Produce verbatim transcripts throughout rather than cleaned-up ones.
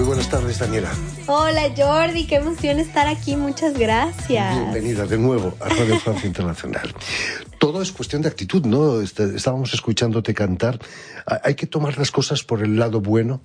Muy buenas tardes, Daniela. Hola, Jordi, qué emoción estar aquí, muchas gracias. Bienvenida de nuevo a Radio Francia Internacional. Todo es cuestión de actitud, ¿no? Estábamos escuchándote cantar. ¿Hay que tomar las cosas por el lado bueno?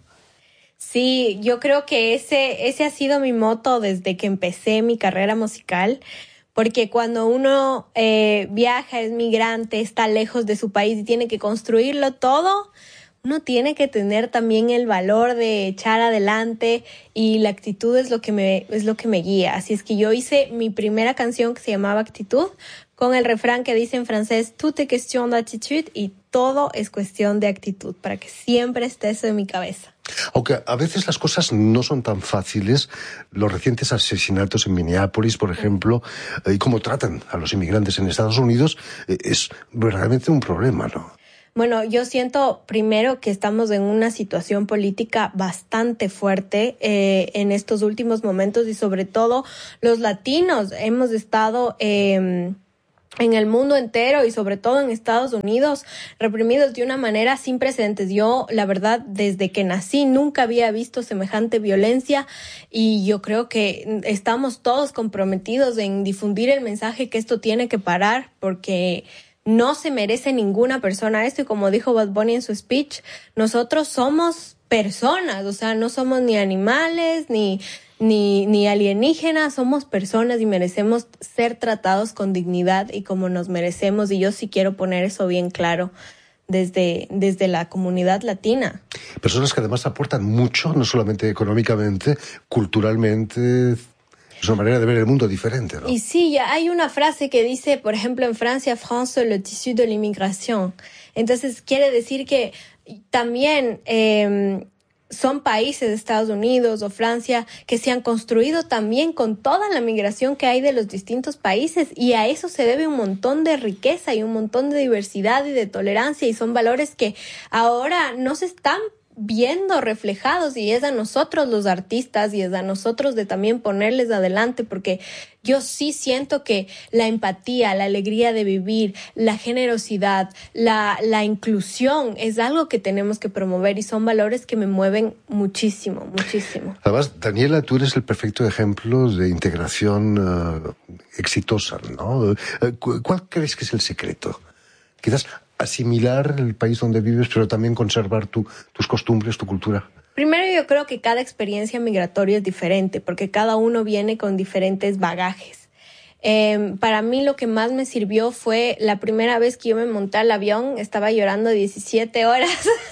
Sí, yo creo que ese, ese ha sido mi moto desde que empecé mi carrera musical, porque cuando uno eh, viaja, es migrante, está lejos de su país y tiene que construirlo todo, uno tiene que tener también el valor de echar adelante, y la actitud es lo que me, es lo que me guía. Así es que yo hice mi primera canción que se llamaba Actitud, con el refrán que dice en francés, tout est question d'attitude, y todo es cuestión de actitud, para que siempre esté eso en mi cabeza. Aunque a veces las cosas no son tan fáciles, los recientes asesinatos en Minneapolis, por ejemplo, y cómo tratan a los inmigrantes en Estados Unidos, es verdaderamente un problema, ¿no? Bueno, yo siento primero que estamos en una situación política bastante fuerte eh, en estos últimos momentos, y sobre todo los latinos hemos estado eh, en el mundo entero y sobre todo en Estados Unidos reprimidos de una manera sin precedentes. Yo, la verdad, desde que nací nunca había visto semejante violencia, y yo creo que estamos todos comprometidos en difundir el mensaje que esto tiene que parar, porque no se merece ninguna persona esto, y como dijo Bad Bunny en su speech, nosotros somos personas, o sea, no somos ni animales, ni, ni, ni alienígenas, somos personas y merecemos ser tratados con dignidad y como nos merecemos, y yo sí quiero poner eso bien claro desde, desde la comunidad latina. Personas que además aportan mucho, no solamente económicamente, culturalmente. Es una manera de ver el mundo diferente, ¿no? Y sí, ya hay una frase que dice, por ejemplo, en Francia, France, le tissu de l'inmigration. Entonces, quiere decir que también eh, son países de Estados Unidos o Francia que se han construido también con toda la migración que hay de los distintos países, y a eso se debe un montón de riqueza y un montón de diversidad y de tolerancia, y son valores que ahora no se están viendo reflejados, y es a nosotros los artistas y es a nosotros de también ponerles adelante, porque yo sí siento que la empatía, la alegría de vivir, la generosidad, la, la inclusión es algo que tenemos que promover, y son valores que me mueven muchísimo, muchísimo. Además, Daniela, tú eres el perfecto ejemplo de integración uh, exitosa, ¿no? Uh, ¿Cuál crees que es el secreto? Quizás asimilar el país donde vives, pero también conservar tu, tus costumbres, tu cultura. Primero, yo creo que cada experiencia migratoria es diferente, porque cada uno viene con diferentes bagajes. Eh, para mí lo que más me sirvió fue la primera vez que yo me monté al avión, estaba llorando diecisiete horas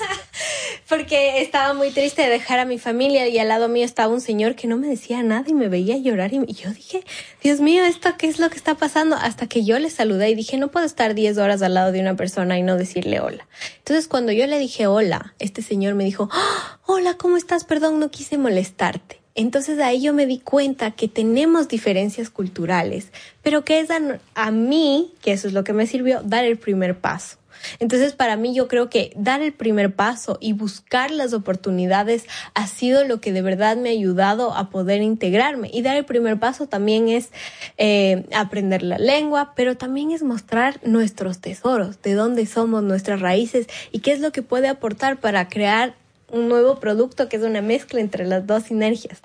porque estaba muy triste de dejar a mi familia, y al lado mío estaba un señor que no me decía nada y me veía llorar, y yo dije, Dios mío, ¿esto qué es lo que está pasando? Hasta que yo le saludé y dije, no puedo estar diez horas al lado de una persona y no decirle hola. Entonces, cuando yo le dije hola, este señor me dijo, oh, hola, ¿cómo estás? Perdón, no quise molestarte. Entonces ahí yo me di cuenta que tenemos diferencias culturales, pero que es a, a mí, que eso es lo que me sirvió, dar el primer paso. Entonces, para mí, yo creo que dar el primer paso y buscar las oportunidades ha sido lo que de verdad me ha ayudado a poder integrarme. Y dar el primer paso también es eh, aprender la lengua, pero también es mostrar nuestros tesoros, de dónde somos, nuestras raíces, y qué es lo que puede aportar para crear un nuevo producto que es una mezcla entre las dos sinergias.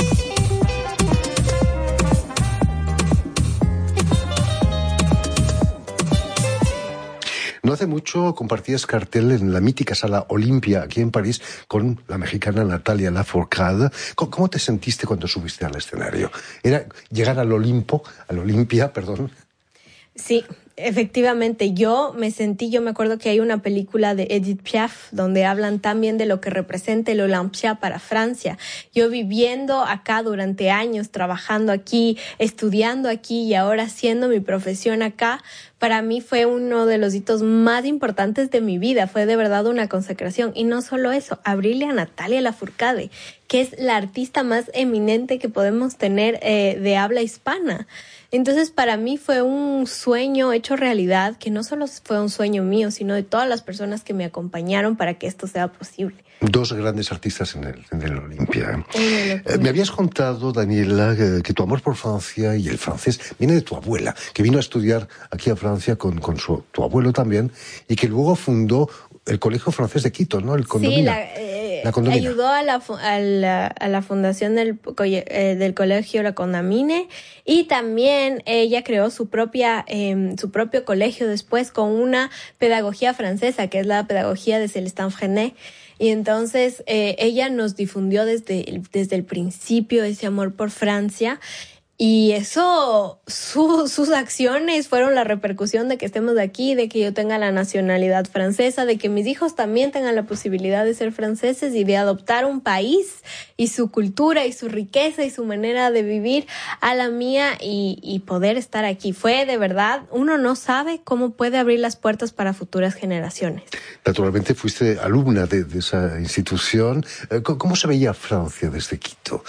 No hace mucho compartías cartel en la mítica Sala Olimpia, aquí en París, con la mexicana Natalia Lafourcade. ¿Cómo te sentiste cuando subiste al escenario? ¿Era llegar al Olimpo, al Olimpia, perdón? Sí, efectivamente, yo me sentí, yo me acuerdo que hay una película de Edith Piaf donde hablan también de lo que representa el Olympia para Francia. Yo viviendo acá durante años, trabajando aquí, estudiando aquí y ahora haciendo mi profesión acá, para mí fue uno de los hitos más importantes de mi vida. Fue de verdad una consacración. Y no solo eso, abrirle a Natalia Lafourcade, que es la artista más eminente que podemos tener eh, de habla hispana. Entonces, para mí fue un sueño hecho realidad, que no solo fue un sueño mío, sino de todas las personas que me acompañaron para que esto sea posible. Dos grandes artistas en el, en el Olimpia. Eh, me habías contado, Daniela, que, que tu amor por Francia y el francés viene de tu abuela, que vino a estudiar aquí a Francia con, con su, tu abuelo también, y que luego fundó el Colegio Francés de Quito, ¿no? El condominio. Sí, la, eh, la condomina. ayudó a la, a la, a la fundación del, eh, del colegio La Condamine, y también ella creó su propia eh, su propio colegio después con una pedagogía francesa, que es la pedagogía de Célestin Freinet. Y entonces eh, ella nos difundió desde, desde el principio ese amor por Francia. Y eso, su, sus acciones fueron la repercusión de que estemos aquí, de que yo tenga la nacionalidad francesa, de que mis hijos también tengan la posibilidad de ser franceses y de adoptar un país y su cultura y su riqueza y su manera de vivir a la mía y, y poder estar aquí. Fue de verdad, uno no sabe cómo puede abrir las puertas para futuras generaciones. Naturalmente fuiste alumna de, de esa institución. ¿Cómo se veía Francia desde Quito?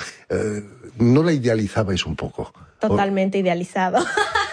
¿No la idealizabais un poco? Totalmente ¿O? Idealizado.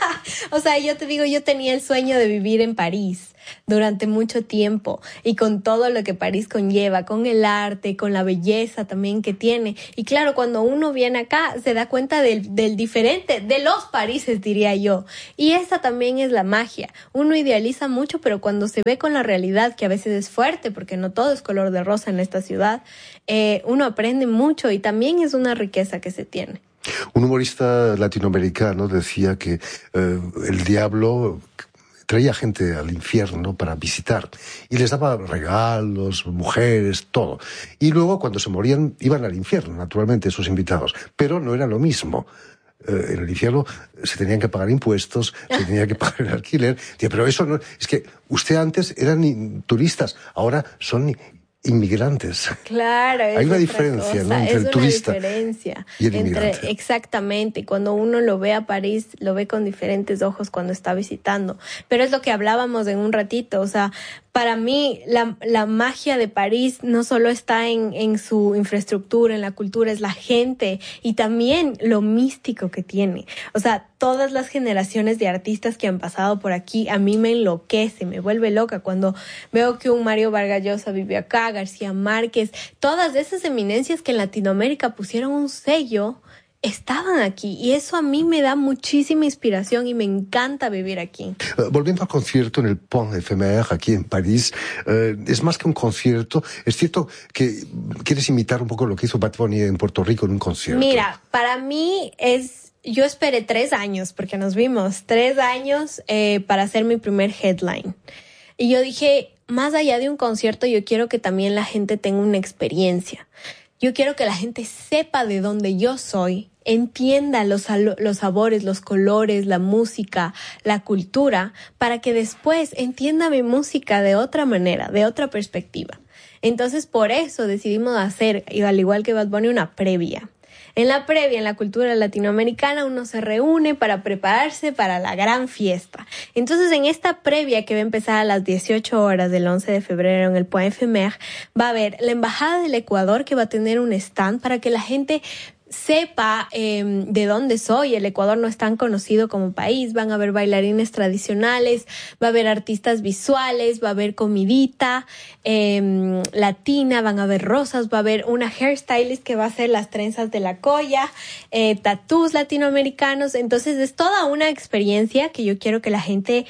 O sea, yo te digo, yo tenía el sueño de vivir en París durante mucho tiempo y con todo lo que París conlleva, con el arte, con la belleza también que tiene. Y claro, cuando uno viene acá se da cuenta del, del diferente, de los Paríses, diría yo. Y esa también es la magia. Uno idealiza mucho, pero cuando se ve con la realidad, que a veces es fuerte, porque no todo es color de rosa en esta ciudad, eh, uno aprende mucho y también es una riqueza que se tiene. Un humorista latinoamericano decía que eh, el diablo traía gente al infierno para visitar y les daba regalos, mujeres, todo. Y luego, cuando se morían, iban al infierno, naturalmente, esos invitados. Pero no era lo mismo. Eh, en el infierno se tenían que pagar impuestos, se tenía que pagar el alquiler. Pero eso no... Es que usted antes eran turistas, ahora son inmigrantes. Claro, hay una diferencia, ¿no? Entre es el turista una diferencia y el entre, inmigrante. Exactamente, cuando uno lo ve a París, lo ve con diferentes ojos cuando está visitando. Pero es lo que hablábamos en un ratito, o sea, para mí la, la magia de París no solo está en, en su infraestructura, en la cultura, es la gente y también lo místico que tiene. O sea, todas las generaciones de artistas que han pasado por aquí, a mí me enloquece, me vuelve loca cuando veo que un Mario Vargas Llosa vive acá, García Márquez, todas esas eminencias que en Latinoamérica pusieron un sello, estaban aquí y eso a mí me da muchísima inspiración y me encanta vivir aquí. Uh, volviendo al concierto en el Pont Éphémère aquí en París, uh, es más que un concierto. Es cierto que quieres imitar un poco lo que hizo Bad Bunny en Puerto Rico en un concierto. Mira, para mí es... Yo esperé tres años, porque nos vimos, tres años eh, para hacer mi primer headline. Y yo dije, más allá de un concierto, yo quiero que también la gente tenga una experiencia. Yo quiero que la gente sepa de dónde yo soy, entienda los, los sabores, los colores, la música, la cultura, para que después entienda mi música de otra manera, de otra perspectiva. Entonces, por eso decidimos hacer, al igual que Bad Bunny, una previa. En la previa, en la cultura latinoamericana, uno se reúne para prepararse para la gran fiesta. Entonces, en esta previa que va a empezar a las dieciocho horas del once de febrero en el Pont Éphémère, va a haber la Embajada del Ecuador, que va a tener un stand para que la gente sepa eh, de dónde soy. El Ecuador no es tan conocido como país. Van a haber bailarines tradicionales, va a haber artistas visuales, va a haber comidita eh, latina, van a haber rosas, va a haber una hairstylist que va a hacer las trenzas de la colla, eh, tatús latinoamericanos. Entonces es toda una experiencia que yo quiero que la gente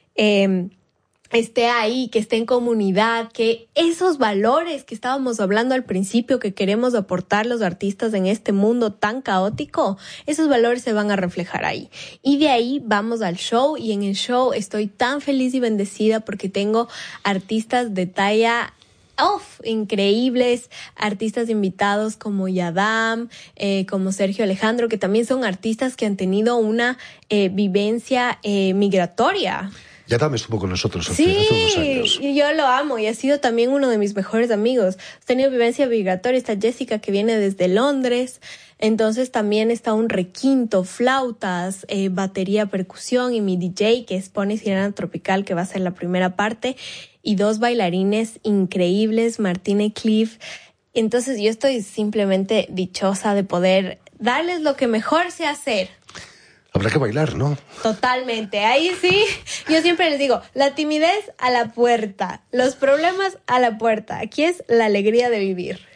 eh, esté ahí, que esté en comunidad, que esos valores que estábamos hablando al principio que queremos aportar los artistas en este mundo tan caótico, esos valores se van a reflejar ahí. Y de ahí vamos al show y en el show estoy tan feliz y bendecida porque tengo artistas de talla Uf, increíbles, artistas invitados como Yadam, eh, como Sergio Alejandro, que también son artistas que han tenido una eh, vivencia eh, migratoria. Ya también estuvo con nosotros hace, sí, hace unos años. Y yo lo amo y ha sido también uno de mis mejores amigos. He tenido vivencia migratoria. Está Jessica, que viene desde Londres. Entonces también está un requinto, flautas, eh, batería, percusión y mi D J, que es Pony Sirena Tropical, que va a ser la primera parte. Y dos bailarines increíbles, Martina y Cliff. Entonces yo estoy simplemente dichosa de poder darles lo que mejor sé hacer. Habrá que bailar, ¿no? Totalmente. Ahí sí, yo siempre les digo, la timidez a la puerta, los problemas a la puerta. Aquí es la alegría de vivir.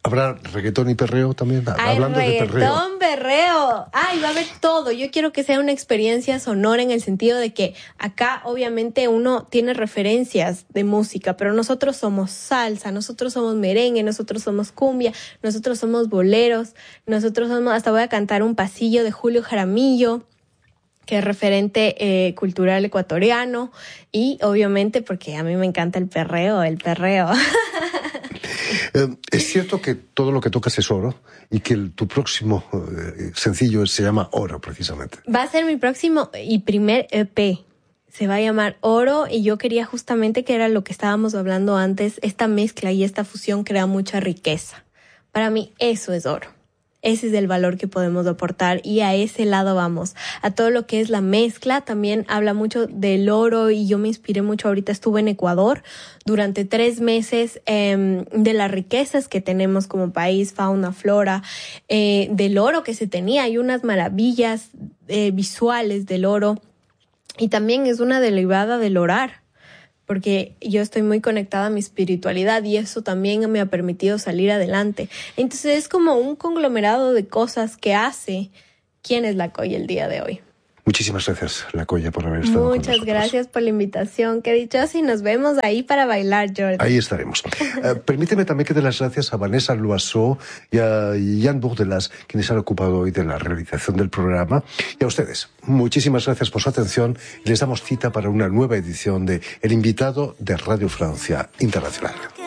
¿Habrá reggaetón y perreo también? Hay Hablando reggaetón, de perreo. perreo. Ay, va a haber todo. Yo quiero que sea una experiencia sonora en el sentido de que acá obviamente uno tiene referencias de música, pero nosotros somos salsa, nosotros somos merengue, nosotros somos cumbia, nosotros somos boleros, nosotros somos, hasta voy a cantar un pasillo de Julio Jaramillo, que es referente eh, cultural ecuatoriano, y obviamente porque a mí me encanta el perreo, el perreo. Eh, es cierto que todo lo que tocas es oro y que el, tu próximo eh, sencillo se llama Oro, precisamente. Va a ser mi próximo y primer E P. Se va a llamar Oro y yo quería justamente, que era lo que estábamos hablando antes, esta mezcla y esta fusión crea mucha riqueza. Para mí eso es oro. Ese es el valor que podemos aportar y a ese lado vamos. A todo lo que es la mezcla, también habla mucho del oro y yo me inspiré mucho. Ahorita estuve en Ecuador durante tres meses eh, de las riquezas que tenemos como país, fauna, flora, eh, del oro que se tenía. Hay unas maravillas eh, visuales del oro y también es una derivada del orar, porque yo estoy muy conectada a mi espiritualidad y eso también me ha permitido salir adelante. Entonces es como un conglomerado de cosas que hace quién es Lacoya el día de hoy. Muchísimas gracias, Lacoya, por haber estado con nosotros. Muchas gracias por la invitación. Qué dichoso, y nos vemos ahí para bailar, Jordi. Ahí estaremos. Uh, permíteme también que dé las gracias a Vanessa Loiseau y a Jan Bourdelas, quienes han ocupado hoy de la realización del programa. Y a ustedes, muchísimas gracias por su atención y les damos cita para una nueva edición de El Invitado de Radio Francia Internacional.